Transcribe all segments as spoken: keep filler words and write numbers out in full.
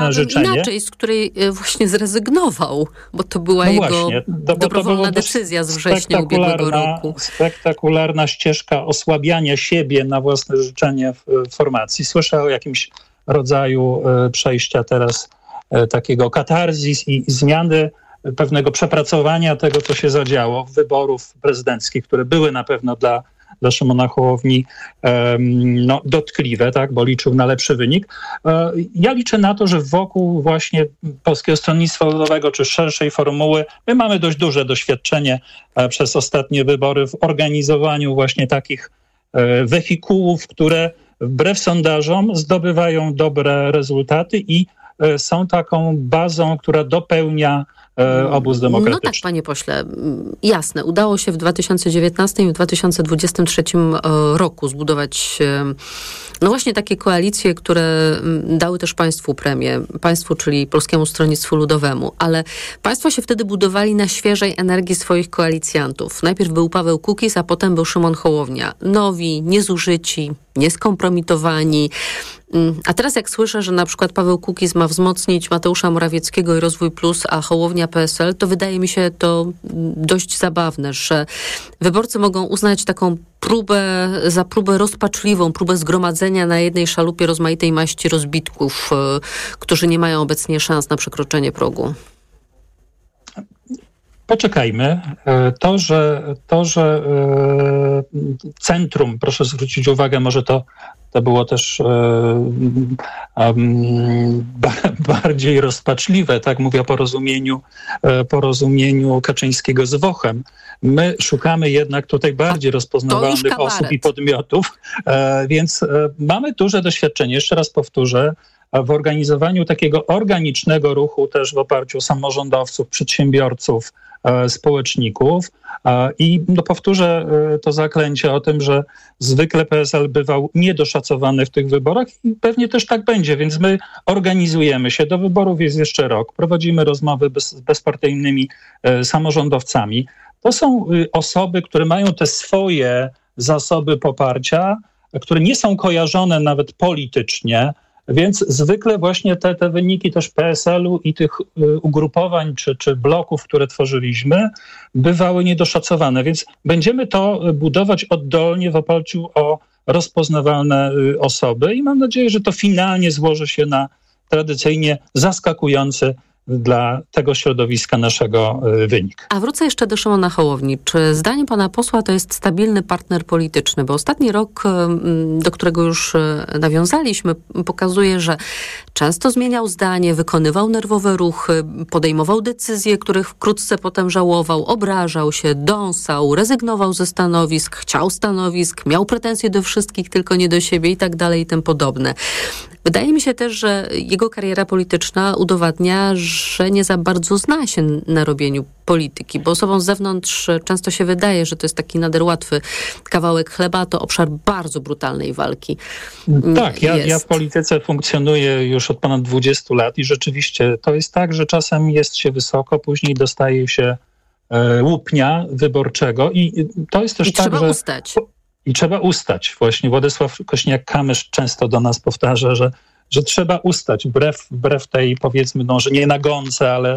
życzenie. Inaczej, z której właśnie zrezygnował, bo to była no jego właśnie, to, dobrowolna to decyzja z września ubiegłego roku. Spektakularna ścieżka osłabiania siebie na własne życzenie w formacji. Słyszę o jakimś rodzaju przejścia teraz takiego katarzis i zmiany, pewnego przepracowania tego, co się zadziało, wyborów prezydenckich, które były na pewno dla, dla Szymona Hołowni um, no, dotkliwe, tak, bo liczył na lepszy wynik. E, ja liczę na to, że wokół właśnie Polskiego Stronnictwa Ludowego czy szerszej formuły my mamy dość duże doświadczenie e, przez ostatnie wybory w organizowaniu właśnie takich e, wehikułów, które wbrew sondażom zdobywają dobre rezultaty i e, są taką bazą, która dopełnia obóz demokratyczny. No tak, panie pośle, jasne. Udało się w dwa tysiące dziewiętnastym i w dwa tysiące dwudziestym trzecim roku zbudować no właśnie takie koalicje, które dały też państwu premię. Państwu, czyli Polskiemu Stronnictwu Ludowemu. Ale państwo się wtedy budowali na świeżej energii swoich koalicjantów. Najpierw był Paweł Kukiz, a potem był Szymon Hołownia. Nowi, niezużyci, nieskompromitowani. A teraz jak słyszę, że na przykład Paweł Kukiz ma wzmocnić Mateusza Morawieckiego i Rozwój Plus, a Hołownia P S L, to wydaje mi się to dość zabawne, że wyborcy mogą uznać taką próbę, za próbę rozpaczliwą, próbę zgromadzenia na jednej szalupie rozmaitej maści rozbitków, którzy nie mają obecnie szans na przekroczenie progu. Poczekajmy. To, że, to, że centrum, proszę zwrócić uwagę, może to, to było też um, ba, bardziej rozpaczliwe, tak mówię o porozumieniu, porozumieniu Kaczyńskiego z Wochem. My szukamy jednak tutaj bardziej rozpoznawalnych osób i podmiotów, więc mamy duże doświadczenie. Jeszcze raz powtórzę, w organizowaniu takiego organicznego ruchu też w oparciu o samorządowców, przedsiębiorców, społeczników. I no powtórzę to zaklęcie o tym, że zwykle P S L bywał niedoszacowany w tych wyborach i pewnie też tak będzie, więc my organizujemy się. Do wyborów jest jeszcze rok. Prowadzimy rozmowy bez, z bezpartyjnymi samorządowcami. To są osoby, które mają te swoje zasoby poparcia, które nie są kojarzone nawet politycznie, więc zwykle właśnie te, te wyniki też P S L u i tych ugrupowań czy, czy bloków, które tworzyliśmy, bywały niedoszacowane. Więc będziemy to budować oddolnie w oparciu o rozpoznawalne osoby i mam nadzieję, że to finalnie złoży się na tradycyjnie zaskakujący dla tego środowiska naszego wynik. A wrócę jeszcze do Szymona Hołowni. Czy zdaniem pana posła to jest stabilny partner polityczny? Bo ostatni rok, do którego już nawiązaliśmy, pokazuje, że często zmieniał zdanie, wykonywał nerwowe ruchy, podejmował decyzje, których wkrótce potem żałował, obrażał się, dąsał, rezygnował ze stanowisk, chciał stanowisk, miał pretensje do wszystkich, tylko nie do siebie i tak dalej i tym podobne. Wydaje mi się też, że jego kariera polityczna udowadnia, że nie za bardzo zna się na robieniu polityki, bo osobom z zewnątrz często się wydaje, że to jest taki nader łatwy kawałek chleba, to obszar bardzo brutalnej walki. Tak, ja, ja w polityce funkcjonuję już od ponad dwudziestu lat i rzeczywiście to jest tak, że czasem jest się wysoko, później dostaje się e, łupnia wyborczego i to jest też I tak, trzeba że... ustać. I trzeba ustać. Właśnie Władysław Kośniak-Kamysz często do nas powtarza, że, że trzeba ustać wbrew, wbrew tej, powiedzmy, no, że nie nagonce, ale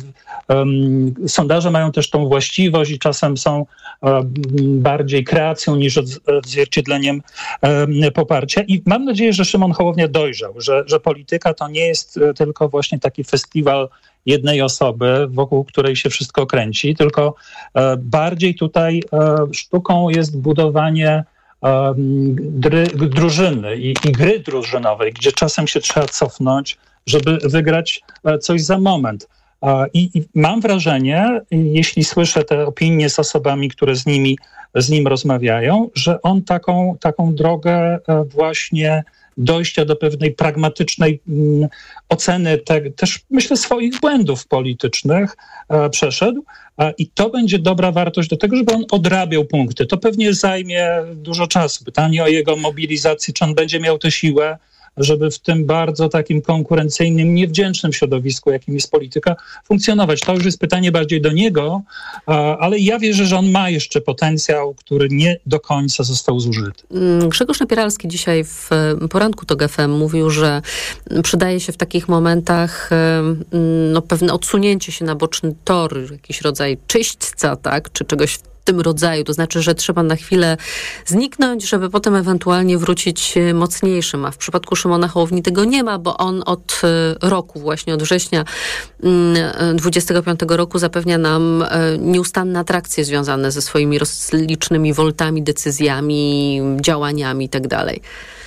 um, sondaże mają też tą właściwość i czasem są um, bardziej kreacją niż odzwierciedleniem um, poparcia. I mam nadzieję, że Szymon Hołownia dojrzał, że, że polityka to nie jest tylko właśnie taki festiwal jednej osoby, wokół której się wszystko kręci, tylko e, bardziej tutaj e, sztuką jest budowanie e, dry, drużyny i, i gry drużynowej, gdzie czasem się trzeba cofnąć, żeby wygrać e, coś za moment. E, i, I mam wrażenie, jeśli słyszę te opinie z osobami, które z nimi, z nim rozmawiają, że on taką, taką drogę e, właśnie dojścia do pewnej pragmatycznej mm, oceny te, też, myślę, swoich błędów politycznych e, przeszedł e, i to będzie dobra wartość do tego, żeby on odrabiał punkty. To pewnie zajmie dużo czasu. Pytanie o jego mobilizacji, czy on będzie miał tę siłę, żeby w tym bardzo takim konkurencyjnym, niewdzięcznym środowisku, jakim jest polityka, funkcjonować. To już jest pytanie bardziej do niego, ale ja wierzę, że on ma jeszcze potencjał, który nie do końca został zużyty. Grzegorz Napieralski dzisiaj w poranku TOG F M mówił, że przydaje się w takich momentach no, pewne odsunięcie się na boczny tor, jakiś rodzaj czyśćca, tak, czy czegoś w tym rodzaju, to znaczy, że trzeba na chwilę zniknąć, żeby potem ewentualnie wrócić mocniejszym, a w przypadku Szymona Hołowni tego nie ma, bo on od roku, właśnie od września dwudziestego piątego roku zapewnia nam nieustanne atrakcje związane ze swoimi rozlicznymi woltami, decyzjami, działaniami i tak dalej.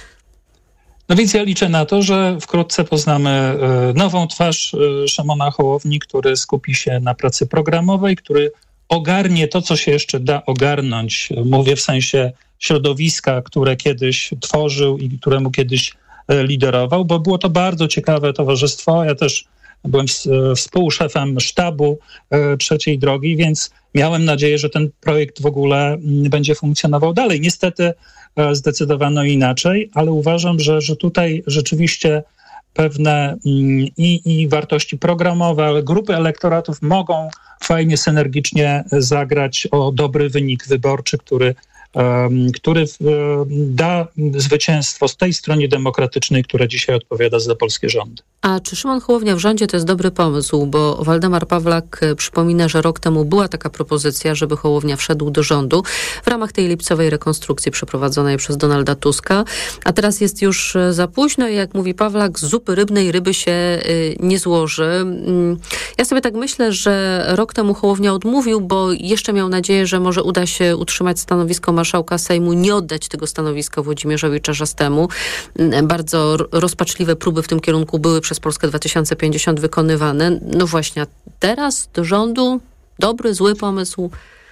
No więc ja liczę na to, że wkrótce poznamy nową twarz Szymona Hołowni, który skupi się na pracy programowej, który ogarnie to, co się jeszcze da ogarnąć. Mówię w sensie środowiska, które kiedyś tworzył i któremu kiedyś liderował, bo było to bardzo ciekawe towarzystwo. Ja też byłem współszefem sztabu Trzeciej Drogi, więc miałem nadzieję, że ten projekt w ogóle będzie funkcjonował dalej. Niestety zdecydowano inaczej, ale uważam, że, że tutaj rzeczywiście pewne i, i wartości programowe, ale grupy elektoratów mogą fajnie, synergicznie zagrać o dobry wynik wyborczy, który, um, który um, da zwycięstwo z tej stronie demokratycznej, która dzisiaj odpowiada za polskie rządy. A czy Szymon Hołownia w rządzie to jest dobry pomysł? Bo Waldemar Pawlak przypomina, że rok temu była taka propozycja, żeby Hołownia wszedł do rządu w ramach tej lipcowej rekonstrukcji przeprowadzonej przez Donalda Tuska. A teraz jest już za późno i jak mówi Pawlak, z zupy rybnej ryby się y, nie złoży. Ja sobie tak myślę, że rok temu Hołownia odmówił, bo jeszcze miał nadzieję, że może uda się utrzymać stanowisko marszałka Sejmu, nie oddać tego stanowiska Włodzimierzowi Czarzastemu. Bardzo rozpaczliwe próby w tym kierunku były przez Polskę dwa tysiące pięćdziesiąt wykonywane. No właśnie, a teraz do rządu dobry, zły pomysł?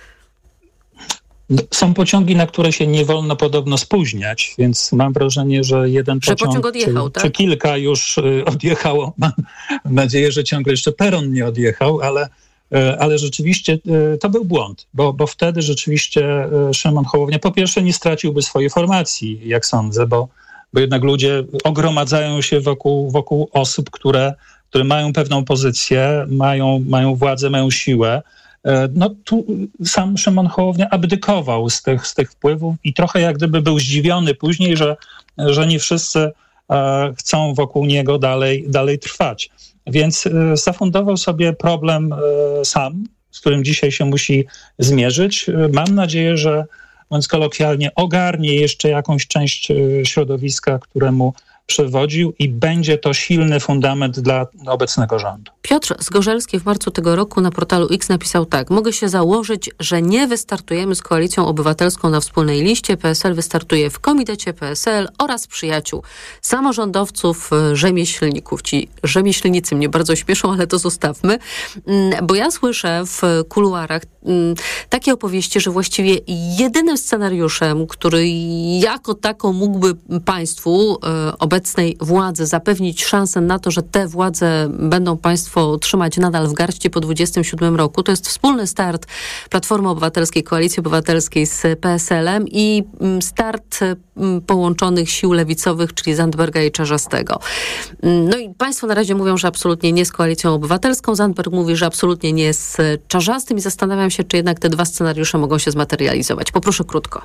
Są pociągi, na które się nie wolno podobno spóźniać, więc mam wrażenie, że jeden że pociąg, pociąg odjechał, czy, tak? czy kilka już odjechało. Mam nadzieję, że ciągle jeszcze peron nie odjechał, ale, ale rzeczywiście to był błąd, bo, bo wtedy rzeczywiście Szymon Hołownia po pierwsze nie straciłby swojej formacji, jak sądzę, bo bo jednak ludzie ogromadzają się wokół, wokół osób, które, które mają pewną pozycję, mają, mają władzę, mają siłę. No tu sam Szymon Hołownia abdykował z tych, z tych wpływów i trochę jak gdyby był zdziwiony później, że, że nie wszyscy chcą wokół niego dalej, dalej trwać. Więc zafundował sobie problem sam, z którym dzisiaj się musi zmierzyć. Mam nadzieję, że mówiąc kolokwialnie, ogarnie jeszcze jakąś część środowiska, któremu przewodził i będzie to silny fundament dla obecnego rządu. Piotr Zgorzelski w marcu tego roku na portalu X napisał tak. Mogę się założyć, że nie wystartujemy z Koalicją Obywatelską na wspólnej liście. P S L wystartuje w komitecie P S L oraz przyjaciół samorządowców, rzemieślników. Ci rzemieślnicy mnie bardzo śmieszą, ale to zostawmy. Bo ja słyszę w kuluarach takie opowieści, że właściwie jedynym scenariuszem, który jako tako mógłby państwu obecnej władzy zapewnić szansę na to, że te władze będą państwo trzymać nadal w garści po dwudziestym siódmym roku, to jest wspólny start Platformy Obywatelskiej, Koalicji Obywatelskiej z P S L-em i start połączonych sił lewicowych, czyli Zandberga i Czarzastego. No i państwo na razie mówią, że absolutnie nie z Koalicją Obywatelską. Zandberg mówi, że absolutnie nie z Czarzastym i zastanawiam się, czy jednak te dwa scenariusze mogą się zmaterializować. Poproszę krótko.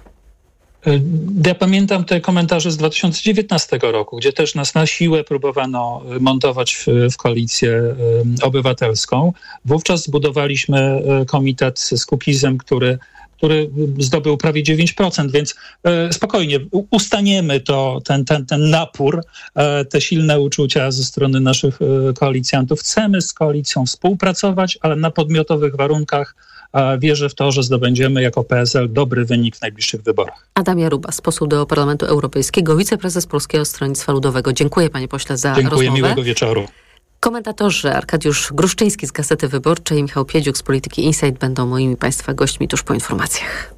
Ja pamiętam te komentarze z dwa tysiące dziewiętnastego roku, gdzie też nas na siłę próbowano montować w, w koalicję obywatelską. Wówczas zbudowaliśmy komitet z Kukizem, który, który zdobył prawie dziewięć procent, więc spokojnie, ustaniemy to, ten, ten, ten napór, te silne uczucia ze strony naszych koalicjantów. Chcemy z koalicją współpracować, ale na podmiotowych warunkach. Wierzę w to, że zdobędziemy jako P S L dobry wynik w najbliższych wyborach. Adam Jarubas, poseł do Parlamentu Europejskiego, wiceprezes Polskiego Stronnictwa Ludowego. Dziękuję panie pośle za Dziękuję, rozmowę. miłego wieczoru. Komentatorzy Arkadiusz Gruszczyński z Gazety Wyborczej i Michał Piedziuk z Polityki Insight będą moimi państwa gośćmi tuż po informacjach.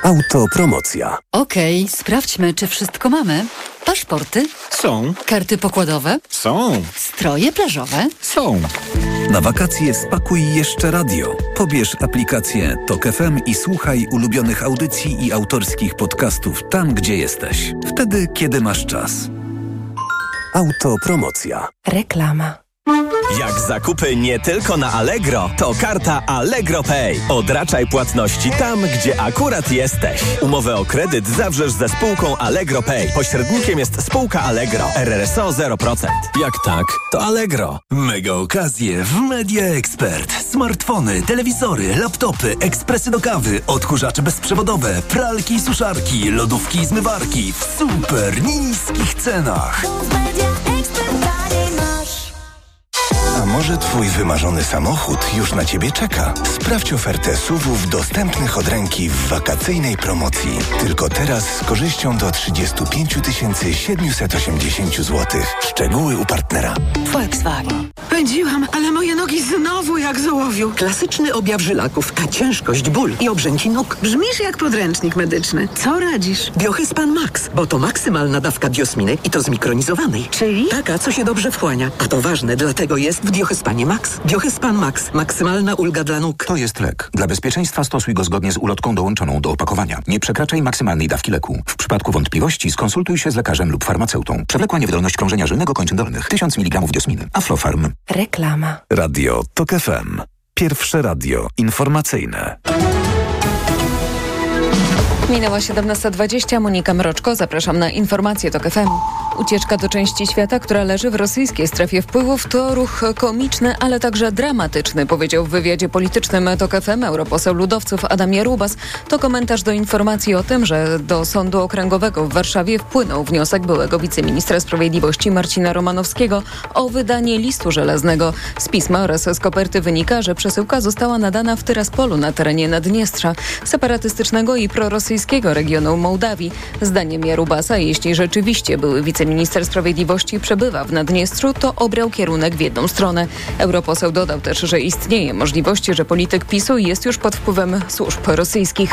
Autopromocja. Okej, okay, sprawdźmy, czy wszystko mamy. Paszporty? Są. Karty pokładowe? Są. Stroje plażowe? Są. Na wakacje spakuj jeszcze radio. Pobierz aplikację Tok F M i słuchaj ulubionych audycji i autorskich podcastów tam, gdzie jesteś. Wtedy, kiedy masz czas. Autopromocja. Reklama. Jak zakupy nie tylko na Allegro, to karta Allegro Pay. Odraczaj płatności tam, gdzie akurat jesteś. Umowę o kredyt zawrzesz ze spółką Allegro Pay. Pośrednikiem jest spółka Allegro. R R S O zero procent. Jak tak, to Allegro. Mega okazje w Media Expert. Smartfony, telewizory, laptopy, ekspresy do kawy, odkurzacze bezprzewodowe, pralki i suszarki, lodówki i zmywarki w super niskich cenach. A może twój wymarzony samochód już na ciebie czeka? Sprawdź ofertę S U V-ów dostępnych od ręki w wakacyjnej promocji. Tylko teraz z korzyścią do trzydzieści pięć tysięcy siedemset osiemdziesiąt złotych. Szczegóły u partnera. Volkswagen. Pędziłam, ale moje nogi znowu jak z ołowiu. Klasyczny objaw żylaków, a ciężkość, ból i obrzęki nóg. Brzmisz jak podręcznik medyczny. Co radzisz? Biohyspan Max, bo to maksymalna dawka diosminy i to zmikronizowanej. Czyli? Taka, co się dobrze wchłania. A to ważne, dlatego jest w Biohyspanie Max. Biohyspan Max. Maksymalna ulga dla nóg. To jest lek. Dla bezpieczeństwa stosuj go zgodnie z ulotką dołączoną do opakowania. Nie przekraczaj maksymalnej dawki leku. W przypadku wątpliwości skonsultuj się z lekarzem lub farmaceutą. Przewlekła niewydolność krążenia żylnego kończyn dolnych. tysiąc miligramów diosminy. Aflofarm. Reklama. Radio Tok F M. Pierwsze radio informacyjne. Minęła siedemnasta dwadzieścia. Monika Mroczko. Zapraszam na informacje Tok F M. Ucieczka do części świata, która leży w rosyjskiej strefie wpływów, to ruch komiczny, ale także dramatyczny, powiedział w wywiadzie politycznym Tok F M europoseł ludowców Adam Jarubas. To komentarz do informacji o tym, że do Sądu Okręgowego w Warszawie wpłynął wniosek byłego wiceministra sprawiedliwości Marcina Romanowskiego o wydanie listu żelaznego. Z pisma oraz z koperty wynika, że przesyłka została nadana w Tyraspolu na terenie Naddniestrza, separatystycznego i prorosyjskiego regionu Mołdawii. Zdaniem Jarubasa, jeśli rzeczywiście były wiceminister sprawiedliwości przebywa w Naddniestrzu, to obrał kierunek w jedną stronę. Europoseł dodał też, że istnieje możliwość, że polityk PiSu jest już pod wpływem służb rosyjskich.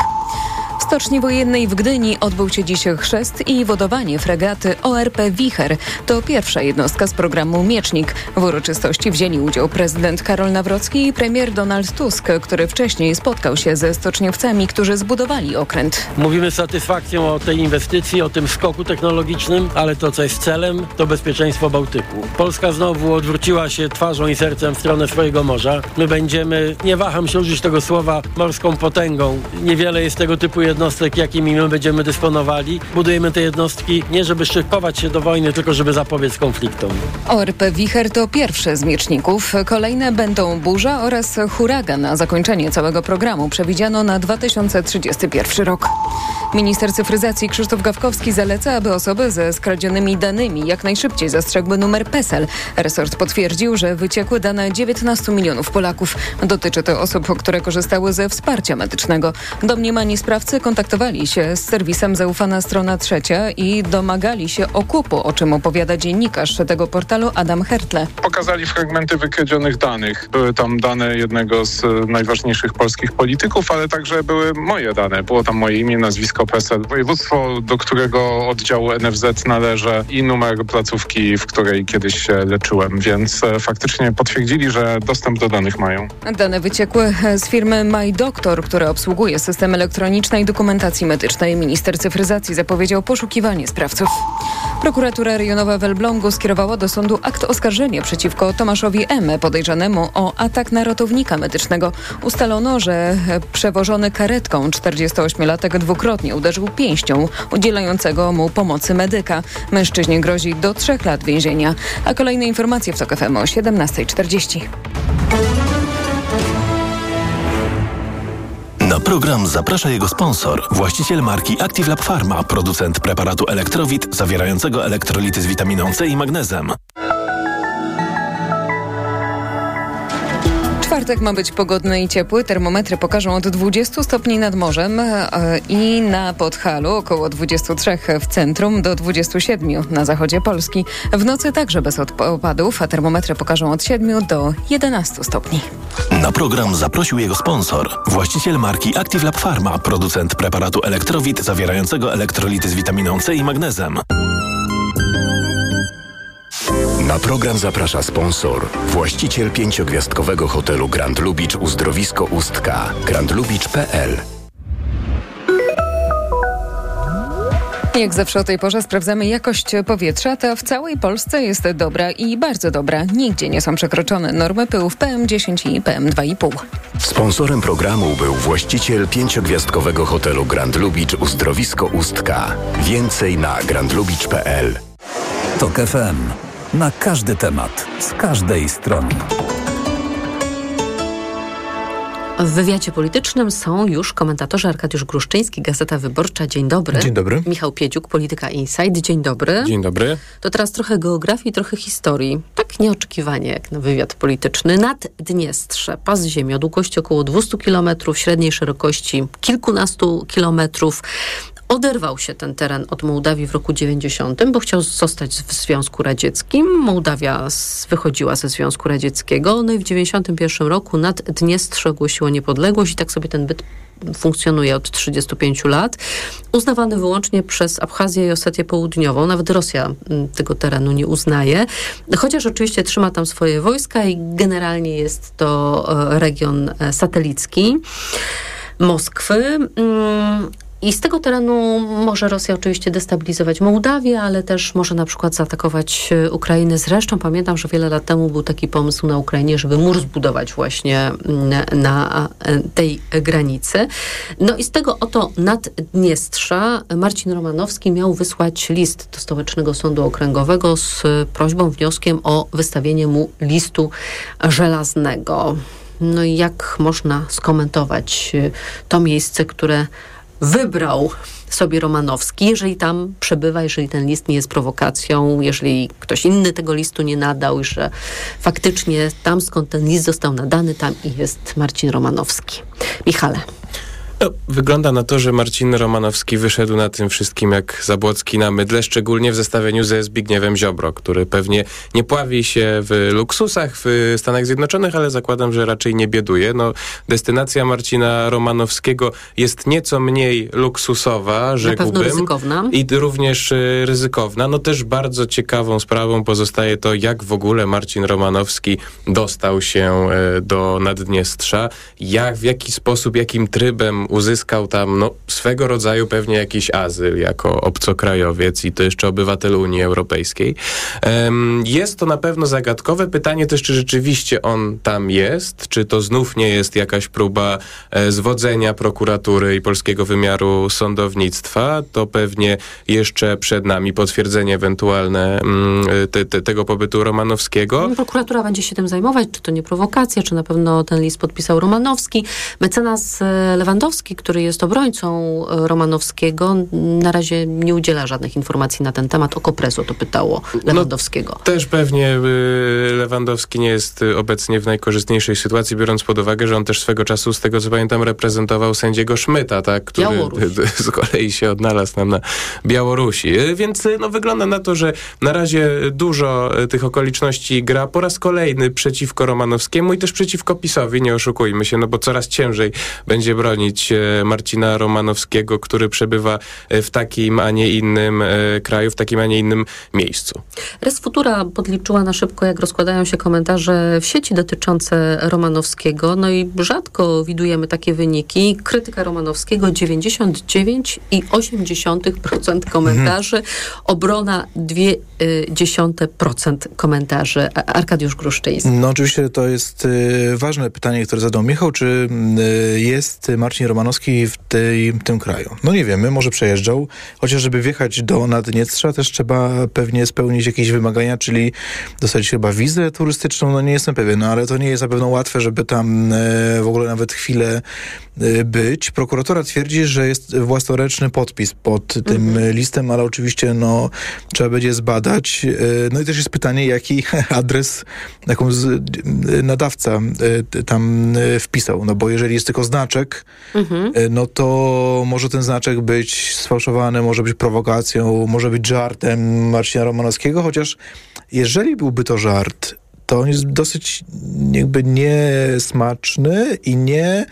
W Stoczni Wojennej w Gdyni odbył się dziś chrzest i wodowanie fregaty O R P Wicher. To pierwsza jednostka z programu Miecznik. W uroczystości wzięli udział prezydent Karol Nawrocki i premier Donald Tusk, który wcześniej spotkał się ze stoczniowcami, którzy zbudowali okręt. Mówimy z satysfakcją o tej inwestycji, o tym skoku technologicznym, ale to, co jest celem, to bezpieczeństwo Bałtyku. Polska znowu odwróciła się twarzą i sercem w stronę swojego morza. My będziemy, nie waham się użyć tego słowa, morską potęgą. Niewiele jest tego typu jednostek, jakimi my będziemy dysponowali. Budujemy te jednostki nie żeby szykować się do wojny, tylko żeby zapobiec konfliktom. O R P Wicher to pierwszy z mieczników. Kolejne będą burza oraz huragan. Na zakończenie całego programu przewidziano na dwa tysiące trzydziesty pierwszy rok. Minister cyfryzacji Krzysztof Gawkowski zaleca, aby osoby ze skradzionymi danymi jak najszybciej zastrzegły numer PESEL. Resort potwierdził, że wyciekły dane dziewiętnastu milionów Polaków. Dotyczy to osób, które korzystały ze wsparcia medycznego. Domniemani sprawcy kontaktowali się z serwisem Zaufana Strona Trzecia i domagali się okupu, o czym opowiada dziennikarz tego portalu Adam Hertle. Pokazali fragmenty wykradzionych danych. Były tam dane jednego z najważniejszych polskich polityków, ale także były moje dane. Było tam moje imię, nazwisko, PESEL, województwo, do którego oddziału N F Z należę i numer placówki, w której kiedyś się leczyłem, więc faktycznie potwierdzili, że dostęp do danych mają. Dane wyciekły z firmy MyDoctor, która obsługuje system elektronicznej dokumentacji medycznej. Minister cyfryzacji zapowiedział poszukiwanie sprawców. Prokuratura rejonowa w Elblągu skierowała do sądu akt oskarżenia przeciwko Tomaszowi M., podejrzanemu o atak na ratownika medycznego. Ustalono, że przewożony karetką czterdziestoośmiolatek dwukrotnie uderzył pięścią udzielającego mu pomocy medyka. Mężczyźnie grozi do trzech lat więzienia. A kolejne informacje w Tok F M o siedemnasta czterdzieści. Na program zaprasza jego sponsor, właściciel marki Active Lab Pharma, producent preparatu Elektrowit zawierającego elektrolity z witaminą C i magnezem. Czwartek ma być pogodny i ciepły. Termometry pokażą od dwudziestu stopni nad morzem i na Podhalu około dwudziestu trzech w centrum do dwudziestu siedmiu na zachodzie Polski. W nocy także bez opadów, a termometry pokażą od siedmiu do jedenastu stopni. Na program zaprosił jego sponsor, właściciel marki Active Lab Pharma, producent preparatu Elektrowit zawierającego elektrolity z witaminą C i magnezem. Na program zaprasza sponsor, właściciel pięciogwiazdkowego hotelu Grand Lubicz Uzdrowisko Ustka, grand lubicz kropka p l. Jak zawsze o tej porze sprawdzamy jakość powietrza. Ta w całej Polsce jest dobra i bardzo dobra. Nigdzie nie są przekroczone normy pyłów P M dziesięć i P M dwa i pół. Sponsorem programu był właściciel pięciogwiazdkowego hotelu Grand Lubicz Uzdrowisko Ustka. Więcej na grand lubicz kropka p l. Tok F M. Na każdy temat, z każdej strony. W wywiadzie politycznym są już komentatorzy Arkadiusz Gruszczyński, Gazeta Wyborcza. Dzień dobry. Dzień dobry. Michał Piedziuk, Polityka Insight. Dzień dobry. Dzień dobry. To teraz trochę geografii, trochę historii. Tak nieoczekiwanie jak na wywiad polityczny. Naddniestrze, pas ziemi o długości około dwieście kilometrów, średniej szerokości kilkunastu kilometrów. Oderwał się ten teren od Mołdawii w roku dziewięćdziesiątym, bo chciał zostać w Związku Radzieckim. Mołdawia wychodziła ze Związku Radzieckiego. No i w dziewięćdziesiątym pierwszym roku Naddniestrze ogłosiło niepodległość i tak sobie ten byt funkcjonuje od trzydziestu pięciu lat. Uznawany wyłącznie przez Abchazję i Osetię Południową. Nawet Rosja tego terenu nie uznaje. Chociaż oczywiście trzyma tam swoje wojska i generalnie jest to region satelicki Moskwy. I z tego terenu może Rosja oczywiście destabilizować Mołdawię, ale też może na przykład zaatakować Ukrainę. Zresztą pamiętam, że wiele lat temu był taki pomysł na Ukrainie, żeby mur zbudować właśnie na tej granicy. No i z tego oto Naddniestrza Marcin Romanowski miał wysłać list do Stołecznego Sądu Okręgowego z prośbą, wnioskiem o wystawienie mu listu żelaznego. No i jak można skomentować to miejsce, które wybrał sobie Romanowski, jeżeli tam przebywa, jeżeli ten list nie jest prowokacją, jeżeli ktoś inny tego listu nie nadał i że faktycznie tam, skąd ten list został nadany, tam i jest Marcin Romanowski. Michale. No, wygląda na to, że Marcin Romanowski wyszedł na tym wszystkim jak Zabłocki na mydle, szczególnie w zestawieniu ze Zbigniewem Ziobro, który pewnie nie pławi się w luksusach w Stanach Zjednoczonych, ale zakładam, że raczej nie bieduje. No, destynacja Marcina Romanowskiego jest nieco mniej luksusowa, rzekłbym. Na pewno ryzykowna. I również y, ryzykowna. No też bardzo ciekawą sprawą pozostaje to, jak w ogóle Marcin Romanowski dostał się y, do Naddniestrza, jak, w jaki sposób, jakim trybem uzyskał tam no, swego rodzaju pewnie jakiś azyl jako obcokrajowiec i to jeszcze obywatel Unii Europejskiej. Um, jest to na pewno zagadkowe. Pytanie też, czy rzeczywiście on tam jest, czy to znów nie jest jakaś próba e, zwodzenia prokuratury i polskiego wymiaru sądownictwa. To pewnie jeszcze przed nami potwierdzenie ewentualne mm, te, te, tego pobytu Romanowskiego. Prokuratura będzie się tym zajmować, czy to nie prowokacja, czy na pewno ten list podpisał Romanowski. Mecenas Lewandowski, który jest obrońcą Romanowskiego, na razie nie udziela żadnych informacji na ten temat. Oko Presu to pytało Lewandowskiego. No, też pewnie y, Lewandowski nie jest y, obecnie w najkorzystniejszej sytuacji, biorąc pod uwagę, że on też swego czasu, z tego co pamiętam, reprezentował sędziego Szmyta, tak, który y, y, z kolei się odnalazł nam na Białorusi. Y, więc y, no, wygląda na to, że na razie dużo y, tych okoliczności gra po raz kolejny przeciwko Romanowskiemu i też przeciwko PiS-owi, nie oszukujmy się, no bo coraz ciężej będzie bronić Marcina Romanowskiego, który przebywa w takim, a nie innym kraju, w takim, a nie innym miejscu. Res Futura podliczyła na szybko, jak rozkładają się komentarze w sieci dotyczące Romanowskiego. No i rzadko widujemy takie wyniki. Krytyka Romanowskiego dziewięćdziesiąt dziewięć i osiem dziesiątych procent komentarzy. Mhm. Obrona dwie dziesiąte procent komentarzy. Arkadiusz Gruszczyński. No oczywiście to jest y, ważne pytanie, które zadał Michał. Czy y, jest Marcin Romanowski w tej, tym kraju? No nie wiemy, może przejeżdżał, chociaż żeby wjechać do Naddniestrza też trzeba pewnie spełnić jakieś wymagania, czyli dostać chyba wizę turystyczną, no nie jestem pewien, no ale to nie jest na pewno łatwe, żeby tam w ogóle nawet chwilę być. Prokuratura twierdzi, że jest własnoręczny podpis pod tym mhm. listem, ale oczywiście no, trzeba będzie zbadać. No i też jest pytanie, jaki adres, jaką z, nadawca tam wpisał. No bo jeżeli jest tylko znaczek, mhm. no to może ten znaczek być sfałszowany, może być prowokacją, może być żartem Marcina Romanowskiego, chociaż jeżeli byłby to żart, to on jest dosyć jakby niesmaczny i nie,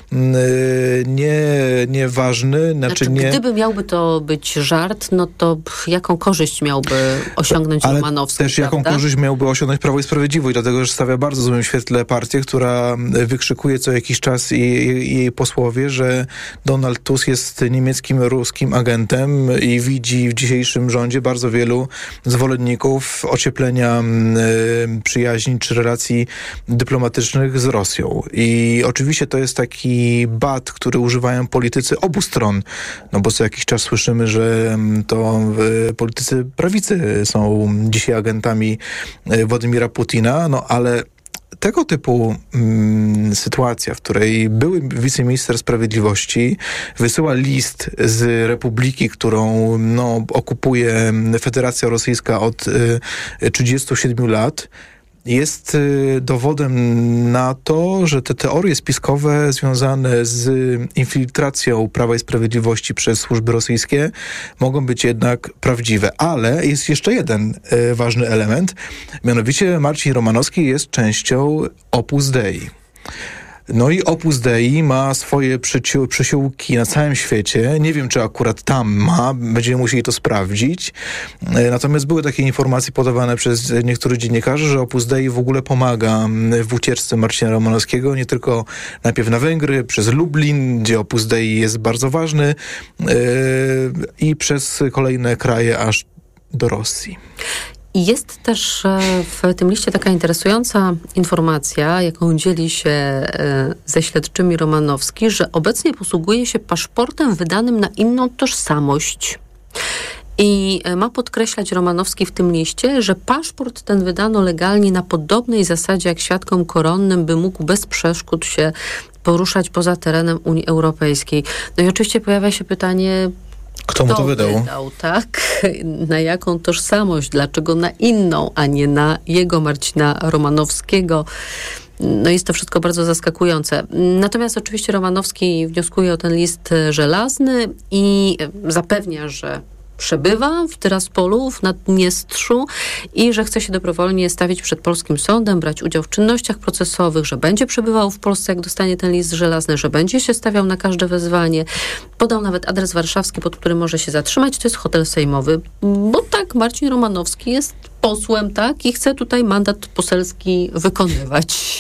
nie, nieważny. Znaczy, znaczy, nie... Gdyby miałby to być żart, no to jaką korzyść miałby osiągnąć Ale Romanowski, też prawda? jaką korzyść miałby osiągnąć Prawo i Sprawiedliwość, dlatego że stawia bardzo złym świetle partię, która wykrzykuje co jakiś czas jej, jej posłowie, że Donald Tusk jest niemieckim, ruskim agentem i widzi w dzisiejszym rządzie bardzo wielu zwolenników ocieplenia y, przyjaźni czy relacji dyplomatycznych z Rosją. I oczywiście to jest taki bat, który używają politycy obu stron, no bo co jakiś czas słyszymy, że to y, politycy prawicy są dzisiaj agentami y, Władimira Putina, no ale tego typu mm, sytuacja, w której były wiceminister sprawiedliwości wysyła list z republiki, którą no, okupuje Federacja Rosyjska od y, trzydziestu siedmiu lat, jest y, dowodem na to, że te teorie spiskowe związane z infiltracją Prawa i Sprawiedliwości przez służby rosyjskie mogą być jednak prawdziwe. Ale jest jeszcze jeden y, ważny element, mianowicie Marcin Romanowski jest częścią Opus Dei. No i Opus Dei ma swoje przyci- przysiłki na całym świecie. Nie wiem, czy akurat tam ma. Będziemy musieli to sprawdzić. Natomiast były takie informacje podawane przez niektórych dziennikarzy, że Opus Dei w ogóle pomaga w ucieczce Marcina Romanowskiego. Nie tylko najpierw na Węgry, przez Lublin, gdzie Opus Dei jest bardzo ważny, yy, i przez kolejne kraje aż do Rosji. I jest też w tym liście taka interesująca informacja, jaką dzieli się ze śledczymi Romanowski, że obecnie posługuje się paszportem wydanym na inną tożsamość. I ma podkreślać Romanowski w tym liście, że paszport ten wydano legalnie na podobnej zasadzie jak świadkom koronnym, by mógł bez przeszkód się poruszać poza terenem Unii Europejskiej. No i oczywiście pojawia się pytanie, Kto mu to wydał? wydał, tak? Na jaką tożsamość? Dlaczego na inną, a nie na jego, Marcina Romanowskiego? No jest to wszystko bardzo zaskakujące. Natomiast oczywiście Romanowski wnioskuje o ten list żelazny i zapewnia, że przebywa w Tyraspolu, w Naddniestrzu i że chce się dobrowolnie stawić przed polskim sądem, brać udział w czynnościach procesowych, że będzie przebywał w Polsce, jak dostanie ten list żelazny, że będzie się stawiał na każde wezwanie. Podał nawet adres warszawski, pod którym może się zatrzymać. To jest hotel sejmowy, bo tak, Marcin Romanowski jest posłem, tak, i chce tutaj mandat poselski wykonywać.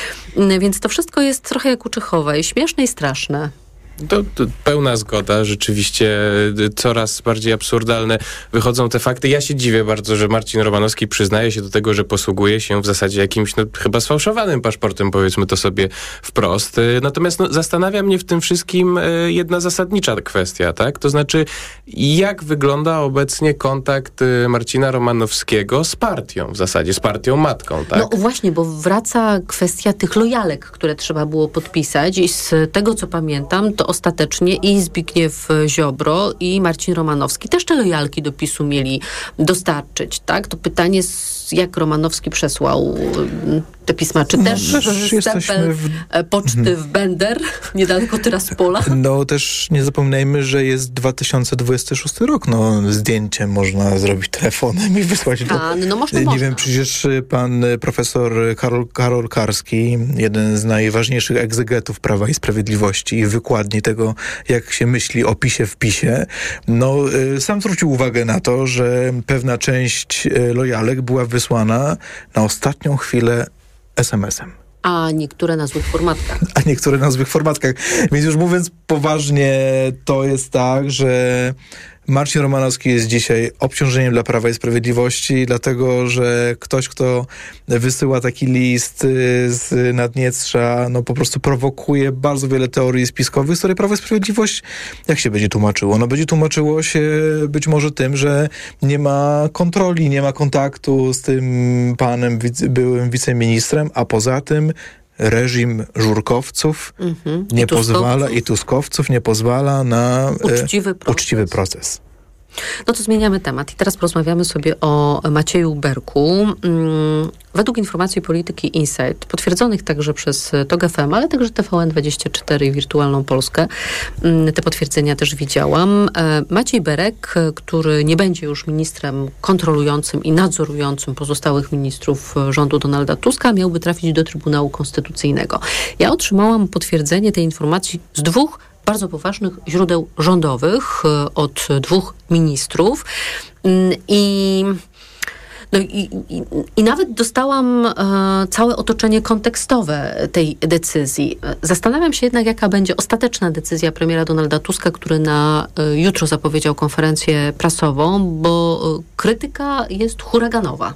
Więc to wszystko jest trochę jak u Czechowa i śmieszne i straszne. To, to pełna zgoda, rzeczywiście coraz bardziej absurdalne wychodzą te fakty. Ja się dziwię bardzo, że Marcin Romanowski przyznaje się do tego, że posługuje się w zasadzie jakimś no, chyba sfałszowanym paszportem, powiedzmy to sobie wprost. Natomiast no, zastanawia mnie w tym wszystkim jedna zasadnicza kwestia, tak? To znaczy, jak wygląda obecnie kontakt Marcina Romanowskiego z partią, w zasadzie z partią matką, tak? No właśnie, bo wraca kwestia tych lojalek, które trzeba było podpisać i z tego, co pamiętam, to ostatecznie i Zbigniew Ziobro, i Marcin Romanowski też te lojalki do PiSu mieli dostarczyć, tak? To pytanie, jak Romanowski przesłał te pisma, czy no, też stempel w... poczty w Bender, niedaleko Tyraspola? No też nie zapominajmy, że jest dwa tysiące dwudziesty szósty rok, no zdjęcie można zrobić telefonem i wysłać do... A, no można, Nie można. wiem, przecież pan profesor Karol, Karol Karski, jeden z najważniejszych egzegetów Prawa i Sprawiedliwości i wykładni tego, jak się myśli o PiSie w PiSie, no sam zwrócił uwagę na to, że pewna część lojalek była wysłana na ostatnią chwilę es em esem. A niektóre na złych formatkach. A niektóre na złych formatkach. Więc już mówiąc poważnie, to jest tak, że Marcin Romanowski jest dzisiaj obciążeniem dla Prawa i Sprawiedliwości, dlatego że ktoś, kto wysyła taki list z Naddniestrza, no po prostu prowokuje bardzo wiele teorii spiskowych, z której Prawo i Sprawiedliwość, jak się będzie tłumaczyło? No będzie tłumaczyło się być może tym, że nie ma kontroli, nie ma kontaktu z tym panem byłym wiceministrem, a poza tym reżim żurkowców mhm. nie I pozwala i tuskowców nie pozwala na uczciwy proces. uczciwy proces. No to zmieniamy temat i teraz porozmawiamy sobie o Macieju Berku. Według informacji Polityki Insight, potwierdzonych także przez TOG F M, ale także T V N dwadzieścia cztery i Wirtualną Polskę, te potwierdzenia też widziałam. Maciej Berek, który nie będzie już ministrem kontrolującym i nadzorującym pozostałych ministrów rządu Donalda Tuska, miałby trafić do Trybunału Konstytucyjnego. Ja otrzymałam potwierdzenie tej informacji z dwóch bardzo poważnych źródeł rządowych od dwóch ministrów i, no i, i, i nawet dostałam e, całe otoczenie kontekstowe tej decyzji. Zastanawiam się jednak, jaka będzie ostateczna decyzja premiera Donalda Tuska, który na e, jutro zapowiedział konferencję prasową, bo e, krytyka jest huraganowa.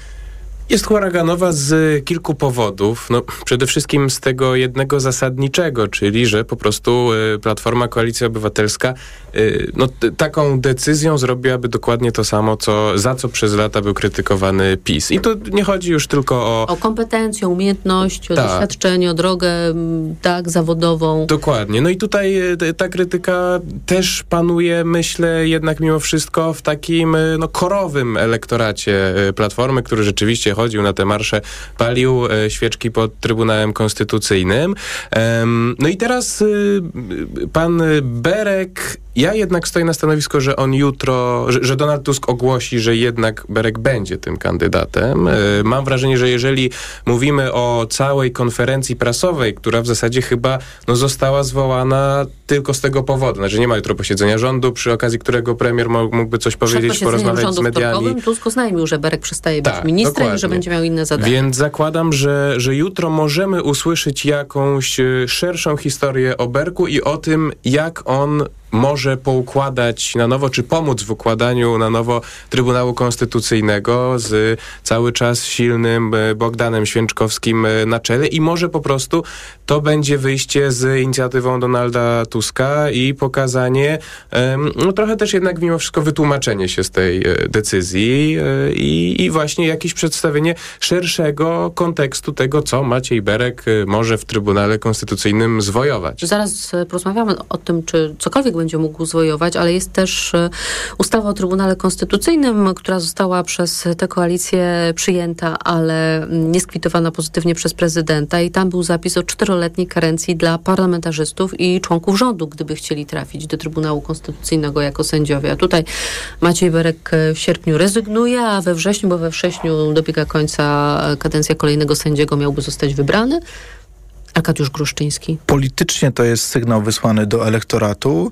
Jest huraganowa z kilku powodów. No, przede wszystkim z tego jednego zasadniczego, czyli że po prostu y, Platforma Koalicja Obywatelska y, no, t- taką decyzją zrobiłaby dokładnie to samo, co, za co przez lata był krytykowany PiS. I tu nie chodzi już tylko o... O kompetencje, umiejętności, o ta. doświadczenie, o drogę tak zawodową. Dokładnie. No i tutaj y, ta krytyka też panuje, myślę, jednak mimo wszystko w takim y, no, korowym elektoracie y, Platformy, który rzeczywiście chodził na te marsze, palił e, świeczki pod Trybunałem Konstytucyjnym. Ehm, no i teraz y, pan Berek, ja jednak stoję na stanowisku, że on jutro, że, że Donald Tusk ogłosi, że jednak Berek będzie tym kandydatem. E, mam wrażenie, że jeżeli mówimy o całej konferencji prasowej, która w zasadzie chyba no, została zwołana tylko z tego powodu, znaczy nie ma jutro posiedzenia rządu, przy okazji którego premier mógłby coś powiedzieć, porozmawiać z mediami. Tusk oznajmił, że Berek przestaje być tak, ministrem dokładnie. I że będzie miał inne zadania. Więc zakładam, że, że jutro możemy usłyszeć jakąś szerszą historię o Berku i o tym, jak on może poukładać na nowo, czy pomóc w układaniu na nowo Trybunału Konstytucyjnego z cały czas silnym Bogdanem Święczkowskim na czele i może po prostu to będzie wyjście z inicjatywą Donalda Tuska i pokazanie, no trochę też jednak mimo wszystko wytłumaczenie się z tej decyzji i, i właśnie jakieś przedstawienie szerszego kontekstu tego, co Maciej Berek może w Trybunale Konstytucyjnym zwojować. Zaraz porozmawiamy o tym, czy cokolwiek będzie mógł zwojować, ale jest też ustawa o Trybunale Konstytucyjnym, która została przez tę koalicję przyjęta, ale nie skwitowana pozytywnie przez prezydenta i tam był zapis o czteroletniej karencji dla parlamentarzystów i członków rządu, gdyby chcieli trafić do Trybunału Konstytucyjnego jako sędziowie. A tutaj Maciej Berek w sierpniu rezygnuje, a we wrześniu, bo we wrześniu dobiega końca kadencja kolejnego sędziego, miałby zostać wybrany. Arkadiusz Gruszczyński. Politycznie to jest sygnał wysłany do elektoratu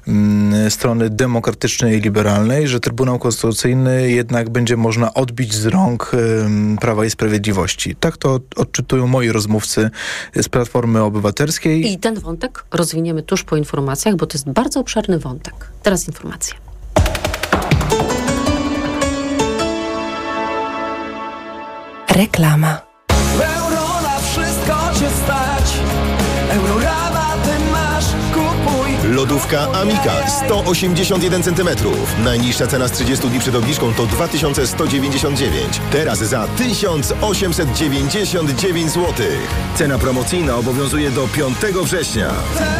mm, strony demokratycznej i liberalnej, że Trybunał Konstytucyjny jednak będzie można odbić z rąk ym, Prawa i Sprawiedliwości. Tak to odczytują moi rozmówcy z Platformy Obywatelskiej. I ten wątek rozwiniemy tuż po informacjach, bo to jest bardzo obszerny wątek. Teraz informacje. Reklama. Lodówka Amika sto osiemdziesiąt jeden centymetrów. Najniższa cena z trzydziestu dni przed obniżką to dwa tysiące sto dziewięćdziesiąt dziewięć. Teraz za tysiąc osiemset dziewięćdziesiąt dziewięć złotych. Cena promocyjna obowiązuje do piątego września.